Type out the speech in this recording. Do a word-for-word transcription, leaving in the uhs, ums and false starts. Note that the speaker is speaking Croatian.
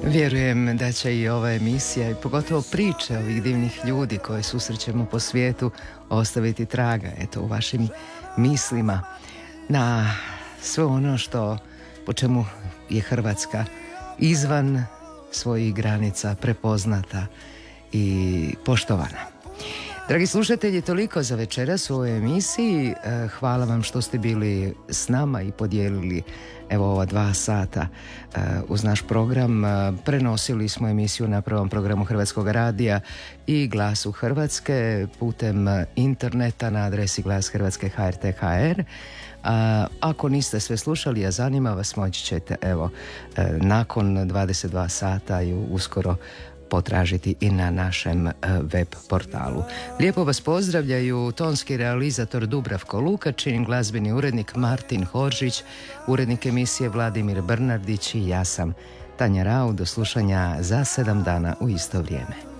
Vjerujem da će i ova emisija i pogotovo priče ovih divnih ljudi koje susrećemo po svijetu ostaviti traga, eto, u vašim mislima na sve ono što, po čemu je Hrvatska izvan svojih granica prepoznata i poštovana. Dragi slušatelji, toliko za večeras u ovoj emisiji. Hvala vam što ste bili s nama i podijelili evo ova dva sata uz naš program. Prenosili smo emisiju na prvom programu Hrvatskog radija i Glasu Hrvatske putem interneta na adresi Glas Hrvatske H R T H R. A, ako niste sve slušali, a zanima vas, moći ćete evo nakon dvadeset dva sata i uskoro potražiti i na našem web portalu. Lijepo vas pozdravljaju tonski realizator Dubravko Lukačin, glazbeni urednik Martin Horžić, urednik emisije Vladimir Brnardić i ja sam Tanja Rau. Do slušanja za sedam dana u isto vrijeme.